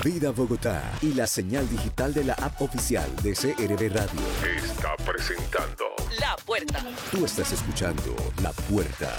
Vida Bogotá y la señal digital de la app oficial de CRB Radio está presentando La Puerta. Tú estás escuchando La Puerta.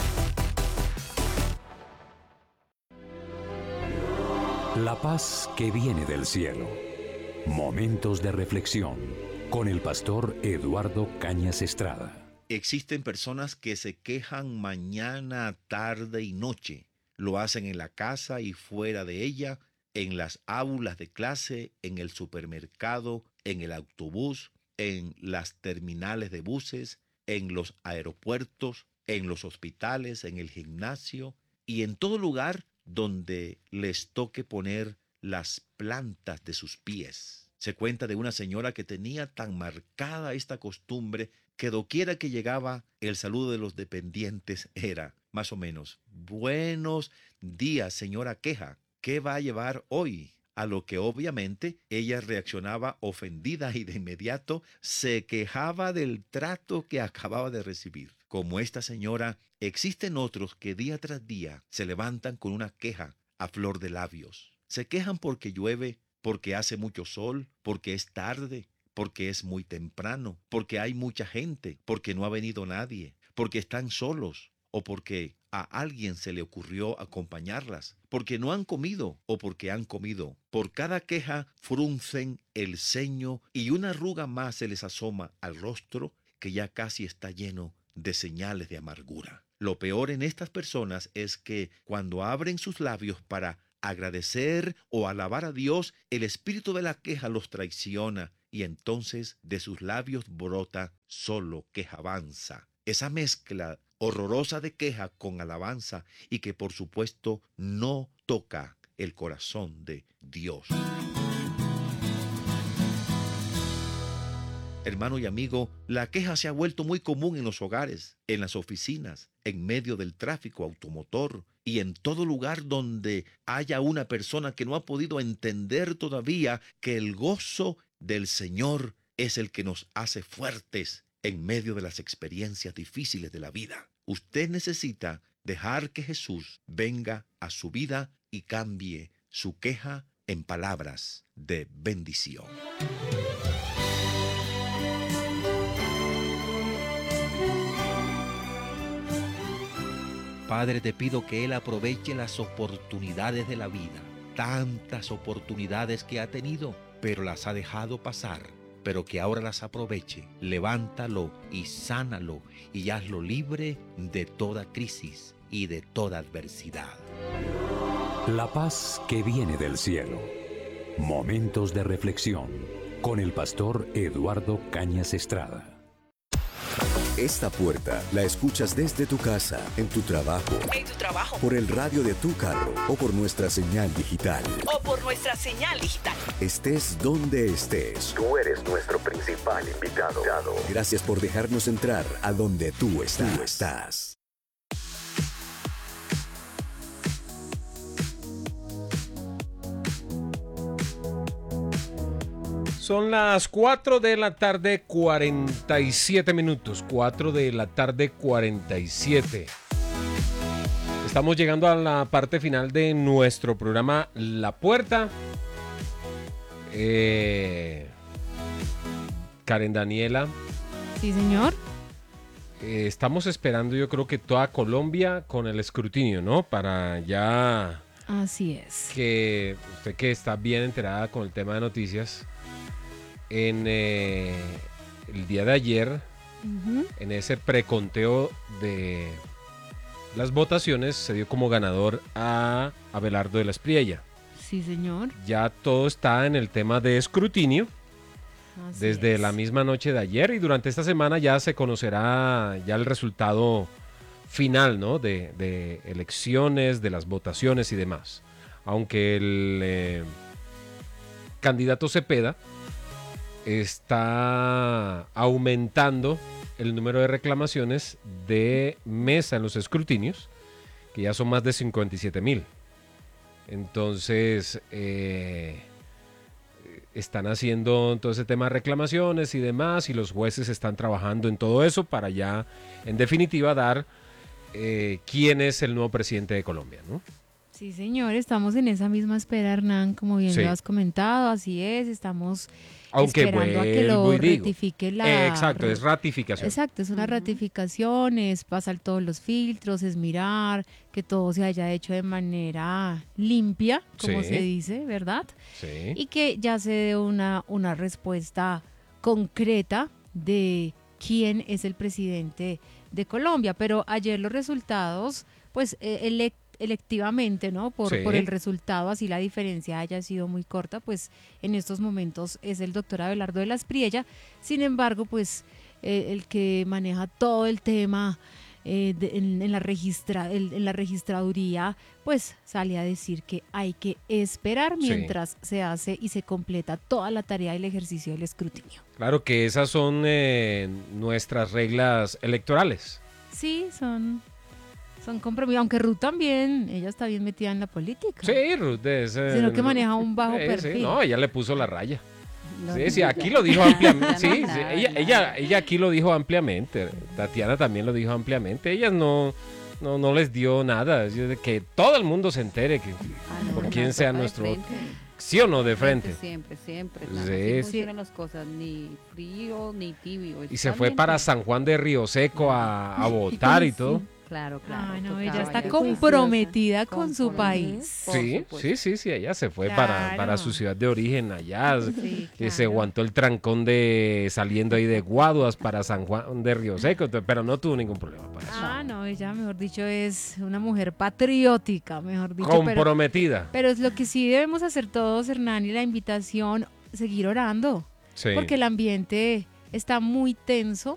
La paz que viene del cielo. Momentos de reflexión con el pastor Eduardo Cañas Estrada. Existen personas que se quejan mañana, tarde y noche. Lo hacen en la casa y fuera de ella, en las aulas de clase, en el supermercado, en el autobús, en las terminales de buses, en los aeropuertos, en los hospitales, en el gimnasio y en todo lugar donde les toque poner las plantas de sus pies. Se cuenta de una señora que tenía tan marcada esta costumbre que doquiera que llegaba, el saludo de los dependientes era, más o menos, buenos días, señora Queja, ¿qué va a llevar hoy? A lo que obviamente ella reaccionaba ofendida y de inmediato se quejaba del trato que acababa de recibir. Como esta señora, existen otros que día tras día se levantan con una queja a flor de labios. Se quejan porque llueve, porque hace mucho sol, porque es tarde, porque es muy temprano, porque hay mucha gente, porque no ha venido nadie, porque están solos o porque a alguien se le ocurrió acompañarlas, porque no han comido o porque han comido. Por cada queja fruncen el ceño y una arruga más se les asoma al rostro que ya casi está lleno de señales de amargura. Lo peor en estas personas es que cuando abren sus labios para agradecer o alabar a Dios, el espíritu de la queja los traiciona y entonces de sus labios brota solo quejabanza. Esa mezcla horrorosa de queja con alabanza y que por supuesto no toca el corazón de Dios. Hermano y amigo, la queja se ha vuelto muy común en los hogares, en las oficinas, en medio del tráfico automotor y en todo lugar donde haya una persona que no ha podido entender todavía que el gozo del Señor es el que nos hace fuertes en medio de las experiencias difíciles de la vida. Usted necesita dejar que Jesús venga a su vida y cambie su queja en palabras de bendición. Padre, te pido que Él aproveche las oportunidades de la vida, tantas oportunidades que ha tenido, pero las ha dejado pasar, pero que ahora las aproveche. Levántalo y sánalo y hazlo libre de toda crisis y de toda adversidad. La paz que viene del cielo. Momentos de reflexión con el pastor Eduardo Cañas Estrada. Esta puerta la escuchas desde tu casa, en tu trabajo, por el radio de tu carro o por nuestra señal digital. Estés donde estés, Tú eres nuestro principal invitado. gracias por dejarnos entrar a donde tú estás. Son las 4 de la tarde, 47 minutos. 4 de la tarde, 47. Estamos llegando a la parte final de nuestro programa La Puerta. Karen Daniela. Sí, señor. Estamos esperando, yo creo que toda Colombia con el escrutinio, ¿no? Para ya... Así es. Que usted que está bien enterada con el tema de noticias... En el día de ayer, en ese preconteo de las votaciones, se dio como ganador a Abelardo de la Espriella. Sí, señor. Ya todo está en el tema de escrutinio. Así Desde es. la misma noche de ayer y durante esta semana ya se conocerá ya el resultado final, ¿no? de elecciones, de las votaciones y demás. Aunque el candidato Cepeda está aumentando el número de reclamaciones de mesa en los escrutinios, que ya son más de 57,000. Entonces, están haciendo todo ese tema de reclamaciones y demás, y los jueces están trabajando en todo eso para ya, en definitiva, dar quién es el nuevo presidente de Colombia, ¿no? Sí, señor, estamos en esa misma espera, Hernán, como bien Sí. lo has comentado, así es, estamos Aunque esperando a que lo vuelvo y digo, ratifique la... exacto, es ratificación. Exacto, es una ratificación, es pasar todos los filtros, es mirar que todo se haya hecho de manera limpia, como Sí. se dice, ¿verdad? Sí. Y que ya se dé una respuesta concreta de quién es el presidente de Colombia. Pero ayer los resultados, pues electivamente, ¿no? Por Sí. el resultado, así la diferencia haya sido muy corta, pues en estos momentos es el doctor Abelardo de la Espriella. Sin embargo, pues el que maneja todo el tema en la registraduría, pues sale a decir que hay que esperar Sí. mientras se hace y se completa toda la tarea y el ejercicio del escrutinio. Claro que esas son nuestras reglas electorales. Sí, son compromisos, aunque Ruth también, ella está bien metida en la política. Sí, Ruth es... Sino que maneja un bajo sí, perfil. no, ella le puso la raya. Lo Sí, sí, digo aquí ya. lo dijo ampliamente. Ya Sí, no sí, nada, ella aquí lo dijo ampliamente. Tatiana también lo dijo ampliamente. Ellas no les dio nada. Es de que todo el mundo se entere que No, por no, quién toca sea de nuestro voto. frente. ¿Sí o no de frente? Siempre. Sí, Así sí. funcionan las cosas, ni frío ni tibio. Y se fue para San Juan de Río Seco a votar y todo. Claro. Ay, no, tocaba ella está ya. comprometida con su país. Por Sí, supuesto. sí, ella se fue Claro. para su ciudad de origen allá. Sí, Y se claro. aguantó el trancón de saliendo ahí de Guaduas para San Juan de Río Seco, pero no tuvo ningún problema para eso. Ah, no, ella, mejor dicho, es una mujer patriótica, mejor dicho. Comprometida. Pero es lo que sí debemos hacer todos, Hernán, y la invitación, seguir orando. Sí. Porque el ambiente está muy tenso